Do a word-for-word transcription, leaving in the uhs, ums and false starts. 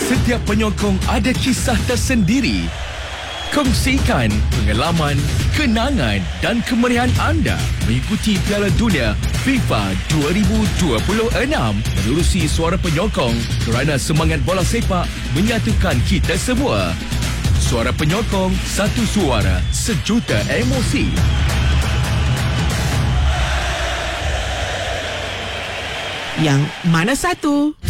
Setiap penyokong ada kisah tersendiri. Kongsikan pengalaman, kenangan dan kemeriahan anda mengikuti Piala Dunia FIFA dua ribu dua puluh enam menerusi Suara Penyokong kerana semangat bola sepak menyatukan kita semua. Suara Penyokong, satu suara, sejuta emosi. Yang mana satu?